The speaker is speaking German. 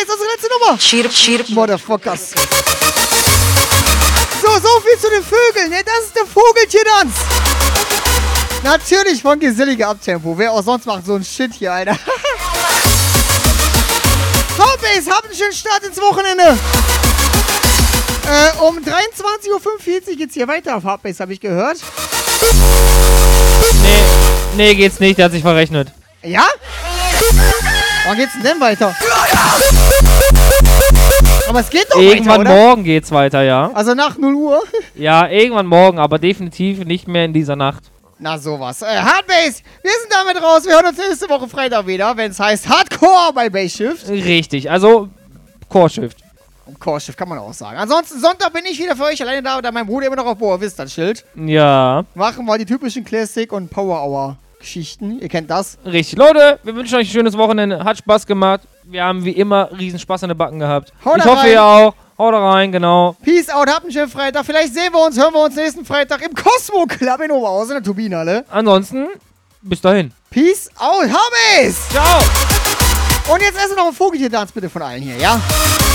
Hardbase, unsere letzte Nummer. Chirp, chirp. Motherfuckers. So viel zu den Vögeln, ne? Das ist der Vogeltiertanz. Natürlich von geselliger Abtempo. Wer auch sonst macht so ein Shit hier, Alter. Hardbase, habt einen schönen Start ins Wochenende. Um 23:45 Uhr geht's hier weiter auf Hardbase, habe ich gehört. Nee, geht's nicht, der hat sich verrechnet. Ja? Wann geht's denn weiter? Aber es geht doch irgendwann weiter, oder? Morgen geht's weiter, ja. Also nach 0 Uhr? Ja, irgendwann morgen, aber definitiv nicht mehr in dieser Nacht. Na sowas. Hardbase, wir sind damit raus. Wir hören uns nächste Woche Freitag wieder, wenn es heißt Hardcore bei Base Shift. Richtig, also Core Shift. Core Shift kann man auch sagen. Ansonsten, Sonntag bin ich wieder für euch alleine da mein Bruder immer noch auf Boa Vista Schild. Ja. Machen wir die typischen Classic- und Power-Hour-Geschichten. Ihr kennt das. Richtig. Leute, wir wünschen euch ein schönes Wochenende. Hat Spaß gemacht. Wir haben wie immer riesen Spaß an den Backen gehabt. Ich hoffe, ihr auch. Haut rein, genau. Peace out, habt einen schönen Freitag. Vielleicht sehen wir uns, hören wir uns nächsten Freitag im Cosmo Club in Oberhausen, in der Turbinenhalle. Ansonsten, bis dahin. Peace out, Hardbase! Ciao! Und jetzt essen noch ein Vogeltiertanz bitte von allen hier, ja?